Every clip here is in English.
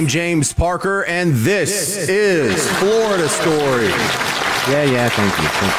James Parker, and this is Florida Story. Yeah, thank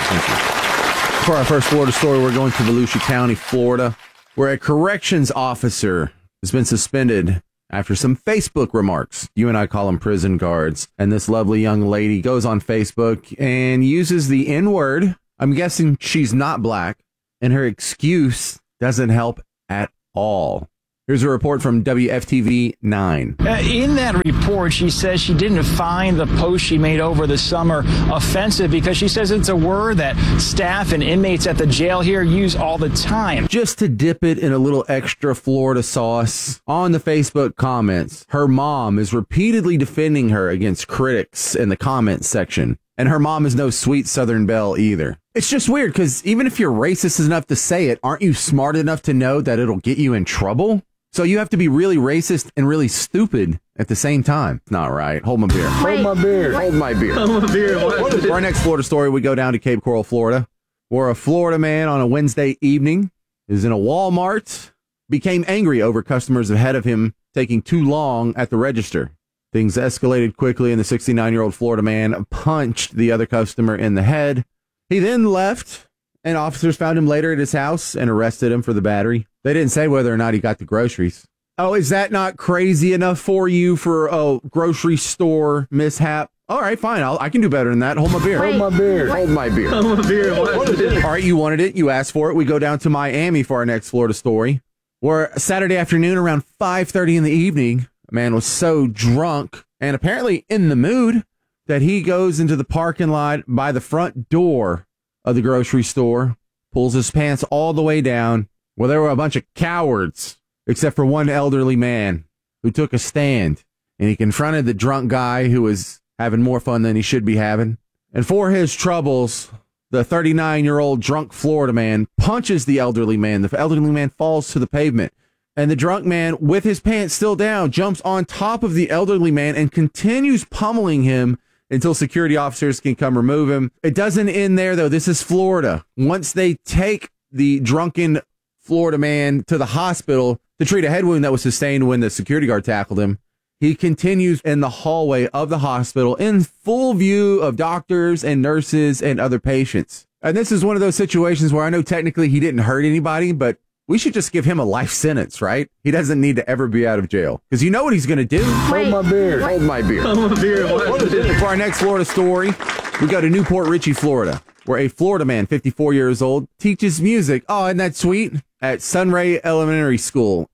you. For our first Florida story, we're going to Volusia County, Florida, where a corrections officer has been suspended after some Facebook remarks. You and I call them prison guards. And this lovely young lady goes on Facebook and uses the N-word. I'm guessing she's not black, and her excuse doesn't help at all. Here's a report from WFTV 9. In that report, she says she didn't find the post she made over the summer offensive because she says it's a word that staff and inmates at the jail here use all the time. Just to dip it in a little extra Florida sauce, on the Facebook comments, her mom is repeatedly defending her against critics in the comments section. And her mom is no sweet Southern belle either. It's just weird because even if you're racist enough to say it, aren't you smart enough to know that it'll get you in trouble? So you have to be really racist and really stupid at the same time. Not right. Hold my beer. Hold my beer. Hold my beer. Hold my beer. For our next Florida story, we go down to Cape Coral, Florida, where a Florida man on a Wednesday evening is in a Walmart, became angry over customers ahead of him taking too long at the register. Things escalated quickly, and the 69-year-old Florida man punched the other customer in the head. He then left, and officers found him later at his house and arrested him for the battery. They didn't say whether or not he got the groceries. Oh, is that not crazy enough for you for a grocery store mishap? All right, fine. I can do better than that. Hold my beer. Hold my beer. Hold my beer. Hold my beer. All right, you wanted it. You asked for it. We go down to Miami for our next Florida story, where Saturday afternoon around 5:30 in the evening, a man was so drunk and apparently in the mood that he goes into the parking lot by the front door of the grocery store, pulls his pants all the way down. Well, there were a bunch of cowards, except for one elderly man who took a stand, and he confronted the drunk guy who was having more fun than he should be having. And for his troubles, the 39-year-old drunk Florida man punches the elderly man. The elderly man falls to the pavement, and the drunk man, with his pants still down, jumps on top of the elderly man and continues pummeling him until security officers can come remove him. It doesn't end there, though. This is Florida. Once they take the drunken Florida man to the hospital to treat a head wound that was sustained when the security guard tackled him, he continues in the hallway of the hospital in full view of doctors and nurses and other patients. And this is one of those situations where I know technically he didn't hurt anybody, but we should just give him a life sentence, right? He doesn't need to ever be out of jail because you know what he's going to do. Hold my beer. Hold my beer. Hold my beer. For our next Florida story, we go to Newport Richey, Florida, where a Florida man, 54 years old, teaches music. Oh, isn't that sweet? At Sunray Elementary School.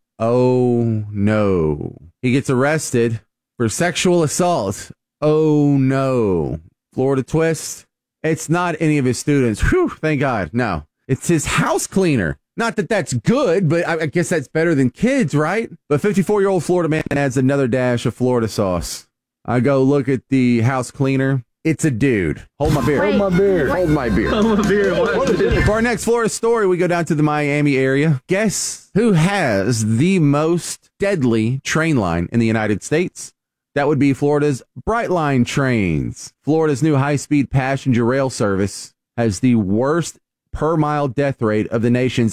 Oh, no. He gets arrested for sexual assault. Oh, no. Florida twist. It's not any of his students. Whew, thank God. No, it's his house cleaner. Not that that's good, but I guess that's better than kids, right? But 54-year-old Florida man adds another dash of Florida sauce. I go look at the house cleaner. It's a dude. Hold my beer. Hold my beer. Hold my beer. Hold my beer. For our next Florida story, we go down to the Miami area. Guess who has the most deadly train line in the United States? That would be Florida's Brightline trains. Florida's new high-speed passenger rail service has the worst per-mile death rate of the nation's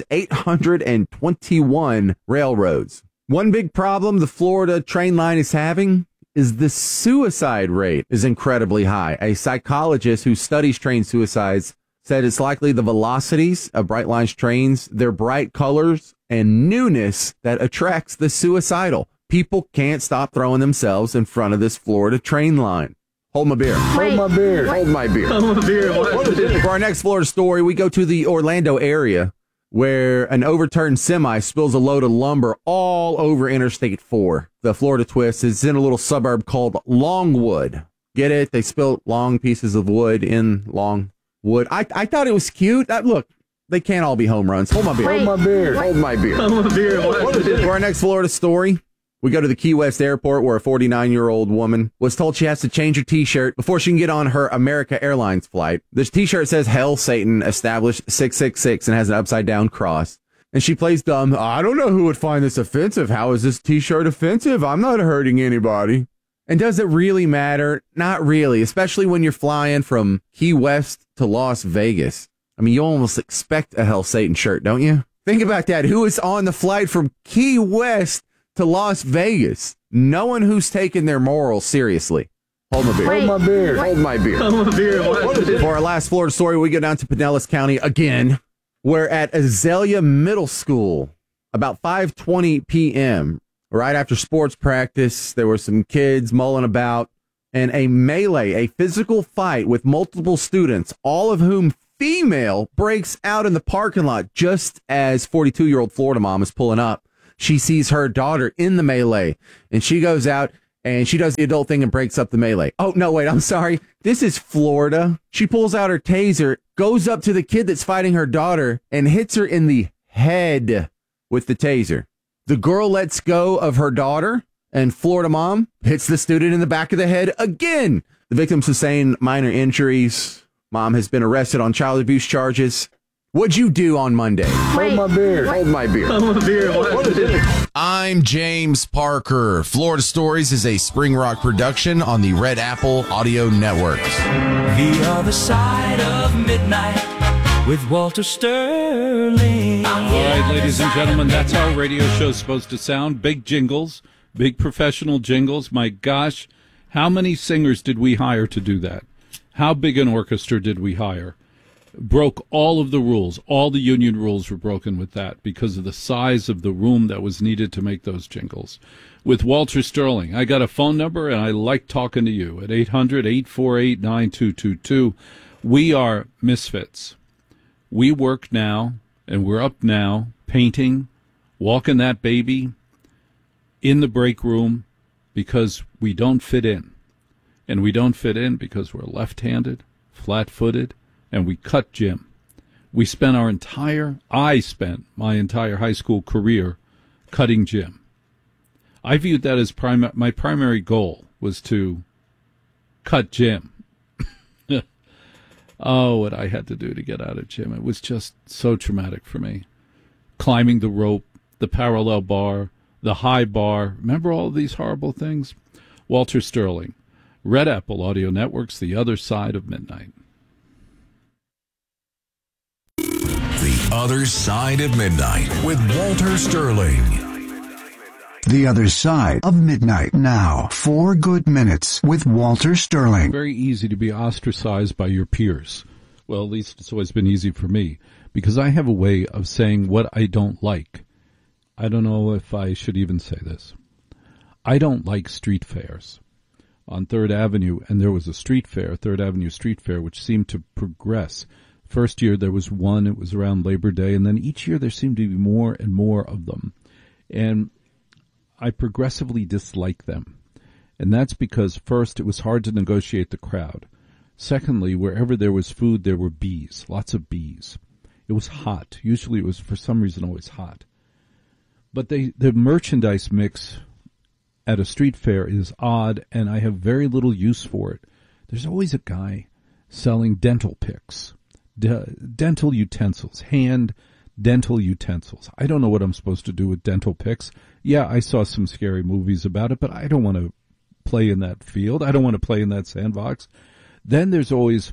821 railroads. One big problem the Florida train line is having is the suicide rate is incredibly high. A psychologist who studies train suicides said it's likely the velocities of Brightline's trains, their bright colors, and newness that attracts the suicidal. People can't stop throwing themselves in front of this Florida train line. Hold my beer. Hold my beer. Hold my beer. Hold my beer. For our next Florida story, we go to the Orlando area where an overturned semi spills a load of lumber all over Interstate 4. The Florida twist is in a little suburb called Longwood. Get it? They spilled long pieces of wood in Longwood. I thought it was cute. Look, they can't all be home runs. Hold my beer. Hold my beer. Hold my beer. Hold my beer. For our next Florida story, we go to the Key West airport where a 49-year-old woman was told she has to change her T-shirt before she can get on her America Airlines flight. This T-shirt says Hail Satan, established 666, and has an upside-down cross. And she plays dumb. I don't know who would find this offensive. How is this T-shirt offensive? I'm not hurting anybody. And does it really matter? Not really, especially when you're flying from Key West to Las Vegas. I mean, you almost expect a Hail Satan shirt, don't you? Think about that. Who is on the flight from Key West to Las Vegas? no one who's taken their morals seriously. Hold my beer. Hold my beer. Hold my beer. Hold my beer. What is it? For our last Florida story, we go down to Pinellas County again. We're at Azalea Middle School about 5:20 p.m. Right after sports practice, there were some kids mulling about, and a melee, a physical fight with multiple students, all of whom female, breaks out in the parking lot just as 42-year-old Florida mom is pulling up. She sees her daughter in the melee, and she goes out and she does the adult thing and breaks up the melee. Oh, no, wait, I'm sorry. This is Florida. She pulls out her taser, goes up to the kid that's fighting her daughter, and hits her in the head with the taser. The girl lets go of her daughter, and Florida mom hits the student in the back of the head again. The victim sustained minor injuries. Mom has been arrested on child abuse charges. What'd you do on Monday? Hold my beer. Hold my beer. Hold my beer. What is it? I'm James Parker. Florida Stories is a Spring Rock production on the Red Apple Audio Network. The Other Side of Midnight with Walter Sterling. All right, ladies and gentlemen, that's how a radio show's supposed to sound. Big jingles, big professional jingles. My gosh, how many singers did we hire to do that? How big an orchestra did we hire? Broke all of the rules. All the union rules were broken with that because of the size of the room that was needed to make those jingles. With Walter Sterling, I got a phone number, and I like talking to you at 800-848-9222. We are misfits. We work now, and we're up now, painting, walking that baby in the break room because we don't fit in. And we don't fit in because we're left-handed, flat-footed, and we cut gym. I spent my entire high school career cutting gym. I viewed that as my primary goal was to cut gym. Oh, what I had to do to get out of gym. It was just so traumatic for me. Climbing the rope, the parallel bar, the high bar. Remember all of these horrible things? Walter Sterling. Red Apple Audio Network's The Other Side of Midnight. The Other Side of Midnight with Walter Sterling. The Other Side of Midnight now. 4 good minutes with Walter Sterling. Very easy to be ostracized by your peers. Well, at least it's always been easy for me because I have a way of saying what I don't like. I don't know if I should even say this. I don't like street fairs. On 3rd Avenue, and there was a street fair, 3rd Avenue Street Fair, which seemed to progress. First year there was one, it was around Labor Day, and then each year there seemed to be more and more of them. And I progressively dislike them. And that's because, first, it was hard to negotiate the crowd. Secondly, wherever there was food, there were bees, lots of bees. It was hot. Usually it was, for some reason, always hot. But the merchandise mix at a street fair is odd, and I have very little use for it. There's always a guy selling dental picks, dental utensils, hand dental utensils. I don't know what I'm supposed to do with dental picks. Yeah, I saw some scary movies about it, but I don't want to play in that field. I don't want to play in that sandbox. Then there's always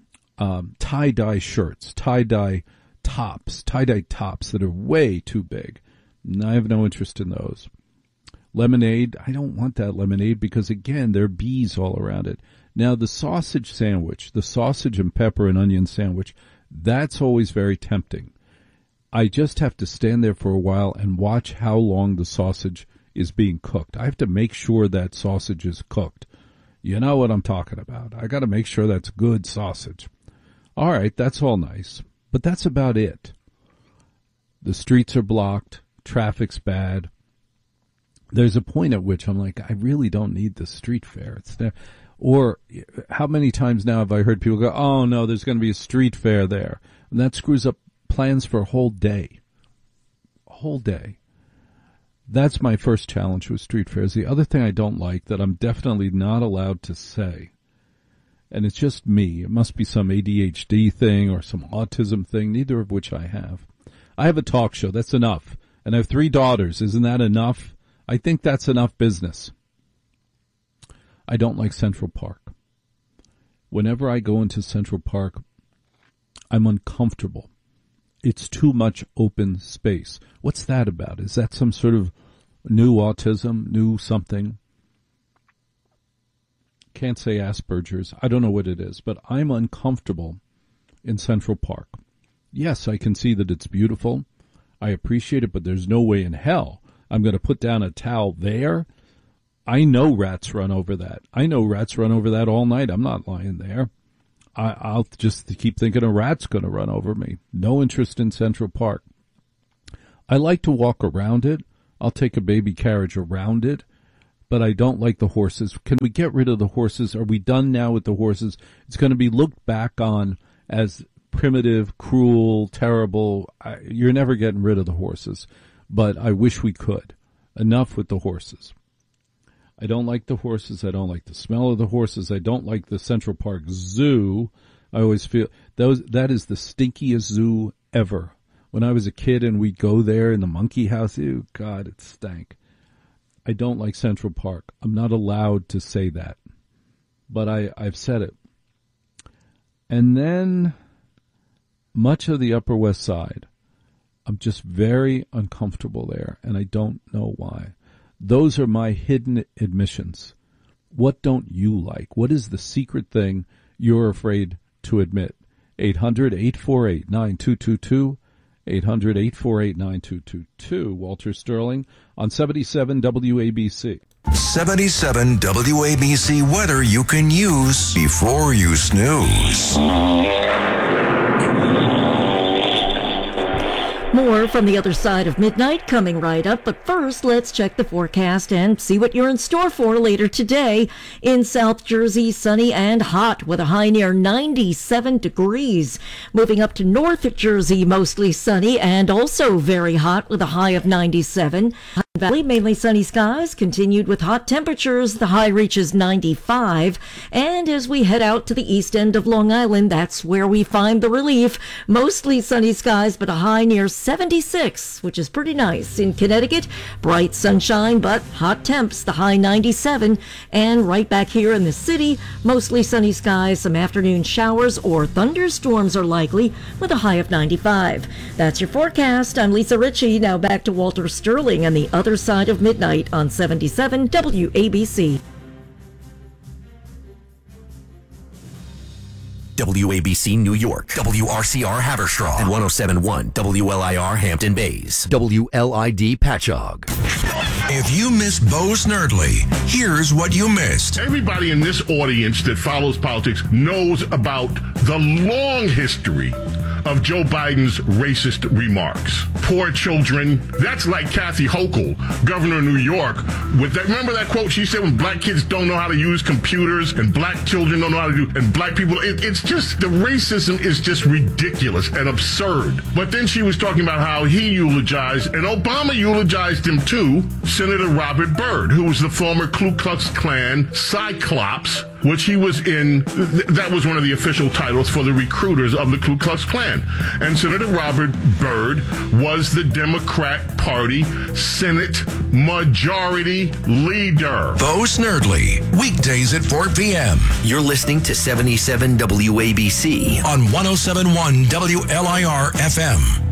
tie-dye shirts, tie-dye tops that are way too big. And I have no interest in those. Lemonade, I don't want that lemonade because, again, there are bees all around it. Now, the sausage sandwich, the sausage and pepper and onion sandwich, that's always very tempting. I just have to stand there for a while and watch how long the sausage is being cooked. I have to make sure that sausage is cooked. You know what I'm talking about. I got to make sure that's good sausage. All right, that's all nice, but that's about it. The streets are blocked. Traffic's bad. There's a point at which I'm like, I really don't need this street fair. It's there. Or how many times now have I heard people go, oh, no, there's going to be a street fair there. And that screws up plans for a whole day. A whole day. That's my first challenge with street fairs. The other thing I don't like that I'm definitely not allowed to say, and it's just me, it must be some ADHD thing or some autism thing, neither of which I have. I have a talk show. That's enough. And I have 3 daughters. Isn't that enough? I think that's enough business. I don't like Central Park. Whenever I go into Central Park, I'm uncomfortable. It's too much open space. What's that about? Is that some sort of new autism, new something. Can't say Asperger's. I don't know what it is, but I'm uncomfortable in Central Park. Yes, I can see that it's beautiful. I appreciate it, but there's no way in hell I'm going to put down a towel there. I know rats run over that. I know rats run over that all night. I'm not lying there. I'll just keep thinking a rat's going to run over me. No interest in Central Park. I like to walk around it. I'll take a baby carriage around it, but I don't like the horses. Can we get rid of the horses? Are we done now with the horses? It's going to be looked back on as primitive, cruel, terrible. You're never getting rid of the horses, but I wish we could. Enough with the horses. I don't like the horses. I don't like the smell of the horses. I don't like the Central Park Zoo. I always feel that is the stinkiest zoo ever. When I was a kid and we'd go there in the monkey house, ew, God, it stank. I don't like Central Park. I'm not allowed to say that, but I've said it. And then much of the Upper West Side, I'm just very uncomfortable there, and I don't know why. Those are my hidden admissions. What don't you like? What is the secret thing you're afraid to admit? 800-848-9222, 800-848-9222. Walter Sterling on 77 WABC. 77 WABC weather you can use before you snooze. More from the other side of midnight coming right up, but first let's check the forecast and see what you're in store for later today. In South Jersey, sunny and hot with a high near 97 degrees. Moving up to North Jersey, mostly sunny and also very hot with a high of 97. Valley, mainly sunny skies, continued with hot temperatures. The high reaches 95. And as we head out to the east end of Long Island, that's where we find the relief. Mostly sunny skies, but a high near 76, which is pretty nice. In Connecticut, bright sunshine, but hot temps, the high 97. And right back here in the city, mostly sunny skies, some afternoon showers or thunderstorms are likely with a high of 95. That's your forecast. I'm Lisa Ritchie. Now back to Walter Sterling and the other side of midnight on 77 WABC. WABC New York, WRCR Haverstraw, and 107.1 WLIR Hampton Bays, WLID Patchogue. If you missed Bo Snerdley, here's what you missed. Everybody in this audience that follows politics knows about the long history of Joe Biden's racist remarks. Poor children. That's like Kathy Hochul, governor of New York, with that. Remember that quote she said when black kids don't know how to use computers and black children don't know how to do, and black people, it's just, the racism is just ridiculous and absurd. But then she was talking about how he eulogized, and Obama eulogized him too, Senator Robert Byrd, who was the former Ku Klux Klan Cyclops, which he was in. That was one of the official titles for the recruiters of the Ku Klux Klan. And Senator Robert Byrd was the Democrat Party Senate Majority Leader. Bo Snerdley, weekdays at 4 p.m. You're listening to 77 WABC on 107.1 WLIR FM.